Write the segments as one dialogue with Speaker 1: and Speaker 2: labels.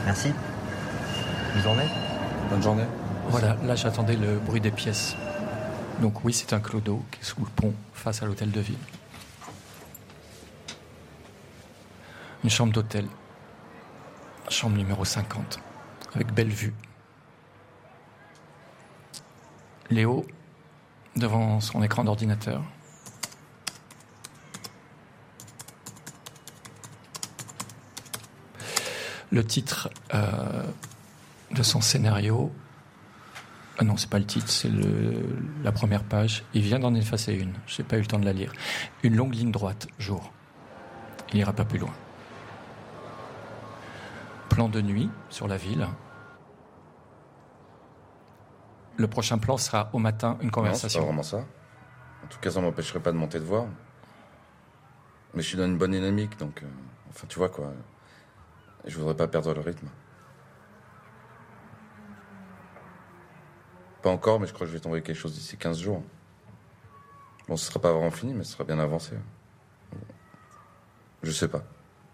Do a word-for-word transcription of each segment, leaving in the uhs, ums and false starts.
Speaker 1: Merci. Bonne journée.
Speaker 2: Bonne journée.
Speaker 3: Voilà, là j'attendais le bruit des pièces. Donc oui, c'est un clodo qui est sous le pont, face à l'hôtel de ville. Une chambre d'hôtel. Chambre numéro cinquante, avec belle vue. Léo, devant son écran d'ordinateur. Le titre euh, de son scénario... Ah non, c'est pas le titre, c'est le, la première page. Il vient d'en effacer une, je n'ai pas eu le temps de la lire. Une longue ligne droite, jour. Il n'ira pas plus loin. Plan de nuit sur la ville. Le prochain plan sera au matin, une conversation.
Speaker 2: Non, c'est pas vraiment ça. En tout cas, ça m'empêcherait pas de monter de voir. Mais je suis dans une bonne dynamique, donc... Euh, enfin, tu vois, quoi. Je voudrais pas perdre le rythme. Pas encore, mais je crois que je vais t'envoyer quelque chose d'ici quinze jours. Bon, ce sera pas vraiment fini, mais ce sera bien avancé. Je sais pas.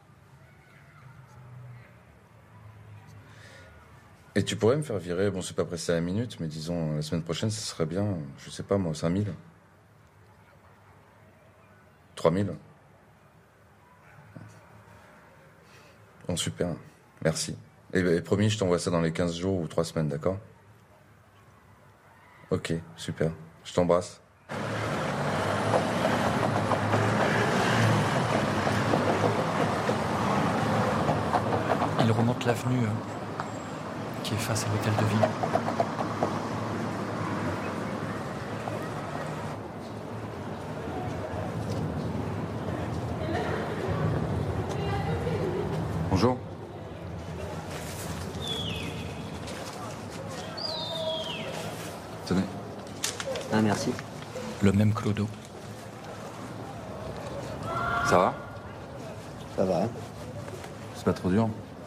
Speaker 2: Et tu pourrais me faire virer, bon, c'est pas pressé à la minute, mais disons, la semaine prochaine, ce serait bien, je sais pas moi, cinq mille. trois mille. Bon, super. Merci. Et, et promis, je t'envoie ça dans les quinze jours ou trois semaines, d'accord ? Ok, super. Je t'embrasse.
Speaker 3: Il remonte l'avenue hein, qui est face à l'hôtel de ville.
Speaker 2: Bonjour. Tenez.
Speaker 1: Ah, merci.
Speaker 3: Le même clodo.
Speaker 2: Ça va ?
Speaker 1: Ça va.
Speaker 2: C'est pas trop dur ?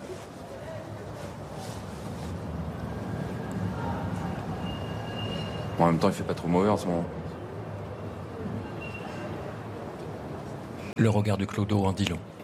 Speaker 2: Bon, en même temps, il fait pas trop mauvais en ce moment.
Speaker 3: Le regard du clodo en dit long.